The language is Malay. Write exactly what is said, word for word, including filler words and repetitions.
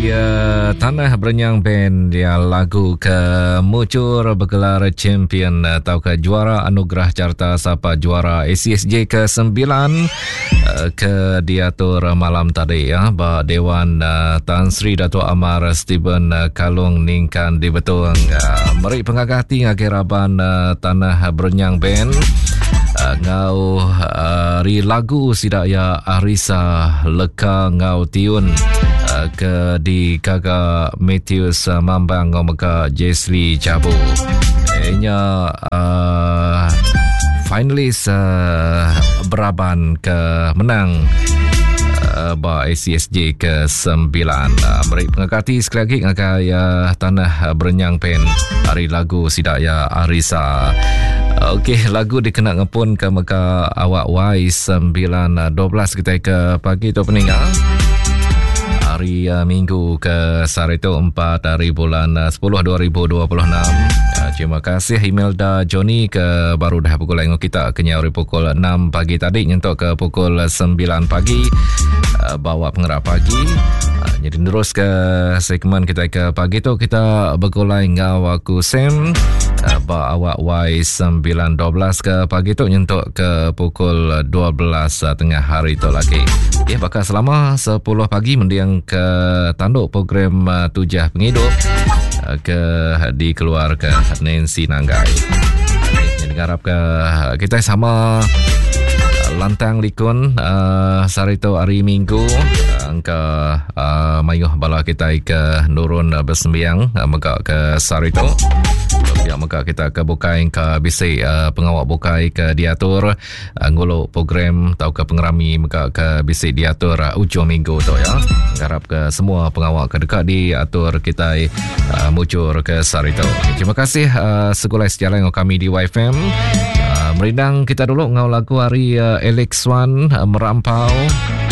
Dari uh, Tanah Berenyang Band, dia lagu kemucur bergelar champion atau ke juara anugerah carta Sapa juara A C S J ke sembilan uh, ke diatur malam tadi ya ba Dewan uh, Tan Sri Dato' Amar Stephen uh, Kalung Ningkan di Betung uh, meri pengagati ngakiraban uh, Tanah Berenyang Band. Uh, ngau uh, ri lagu sidaya Arisa leka ngau tiun uh, ke di kaga Matthews uh, Mambang ngau meka Jesli Cabu enya uh, finalis uh, beraban ke menang uh, ba A C S J ke sembilan. Uh, meri pengakati sekali lagi ngakaya Tanah Berenyang Pen hari lagu sidaya Arisa. Okey, lagu dikena ngepun ke meka awak wai sembilan dua belas kita ke pagi tu peninggal. Hari uh, Minggu ke Sarito empat hari bulan uh, sepuluh dua ribu dua puluh enam. Uh, terima kasih Imelda Johnny ke baru dah pukul lengo kita kenya hari pukul enam pagi tadi nyentuk ke pukul sembilan pagi uh, bawa pengerak pagi. Uh, jadi terus ke segmen kita ke pagi tu kita bergulai ngau aku Sam uh, ba awak wai sembilan dua belas ke pagi tu nyentuk ke pukul dua belas uh, tengah hari tu lagi. Ya, bakal selama sepuluh pagi mendiang ke tanduk program uh, Tujah Penghidup uh, ke dikeluar ke Nancy Nanggai. Jadi harap ke kita sama uh, lantang likun uh, sarito hari Minggu uh, angka uh, mayuh bala kita ke nurun uh, bersembiang uh, mega ke sarito. Ya, maka kita ke bukai ke bisi uh, pengawak bukai ke diatur uh, nguluk program atau ke pengerami maka ke bisi diatur uh, ujung minggu tu ya. Harap ke semua pengawak ke dekat diatur kita uh, mucur ke sarito. Terima kasih uh, segulai sejalan kami di Y F M. Uh, merindang kita dulu ngau lagu hari uh, Alex Wan uh, Merampau.